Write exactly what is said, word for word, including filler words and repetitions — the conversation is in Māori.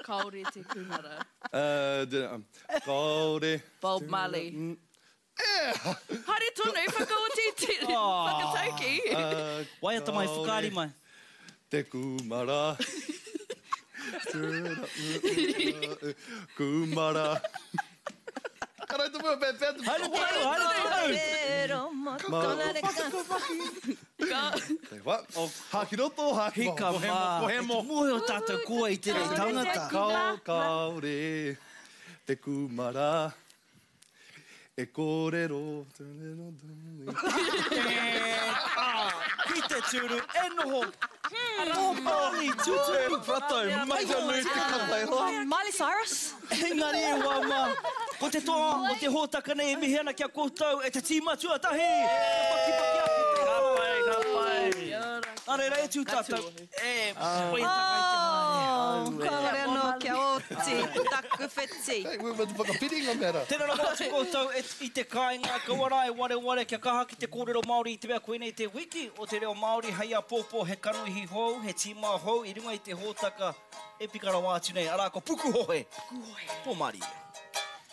Kaore te kumara. Kaore. Bob Marley. Yeah. Haere tonu, whakaoti te whakatauki. Wai ata mai whakaari mai. Te kumara. Kumara. Karai te mua pē pē. Haere tonu, haere tonu. Te wha? Hakiroto, haki. Hika mā. Kohemo. Moe o tātou kua i tērei tangata. Kau, kaore. Te kumara. E kōrero. Ki te tūru, e noho. Tō Māori, tūturu. Prato, maita nui te katai. Miley Cyrus. Engari e wā mā. Ko te toa, o te hōtaka nei e mihi ana kia koutou, e te tīma tuatahi. E paki paki ake te. Ka pai, ka pai. Are rei tū tātou. E, poi takai te mai. Kaore anō kia oti, taku wheti. Hey, we were whakapiringa mera. Tēnā rā wātu koutou i te kāinga, ka warai, ware ware, kia kaha ki te kōrero Māori i te mea koenei te wiki o te reo Māori, hei a pōpō, he kanuhi hou, he tīma hou, i runga i te hōtaka, e pikara wātu nei, arā ko puku hohe. Puku hohe. Pō Māori.